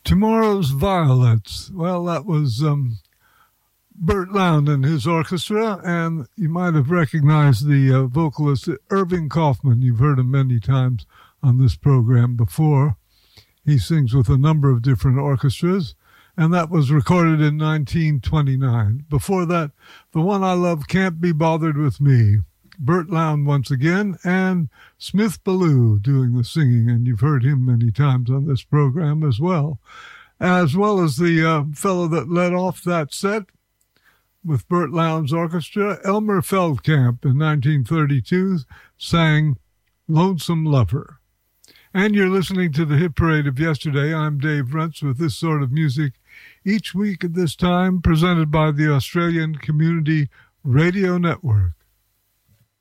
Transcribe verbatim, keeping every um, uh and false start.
Tomorrow's Violets. Well, that was um, Bert Lound and his orchestra, and you might have recognized the uh, vocalist Irving Kaufman. You've heard him many times on this program before. He sings with a number of different orchestras, and that was recorded in nineteen twenty-nine. Before that, the one I love, Can't Be Bothered With Me. Bert Lound once again, and Smith Ballou doing the singing, and you've heard him many times on this program as well, as well as the uh, fellow that led off that set with Bert Lound's orchestra, Elmer Feldkamp, in nineteen thirty-two, sang Lonesome Lover. And you're listening to the Hit Parade of Yesterday. I'm Dave Rentz with this sort of music each week at this time, presented by the Australian Community Radio Network.